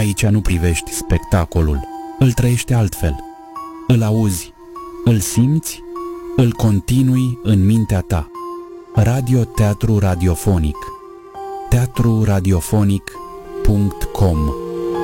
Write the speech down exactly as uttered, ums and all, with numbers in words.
Aici nu privești spectacolul, îl trăiești altfel. Îl auzi, îl simți, îl continui în mintea ta. Radio-teatru radiofonic. teatru radiofonic punct com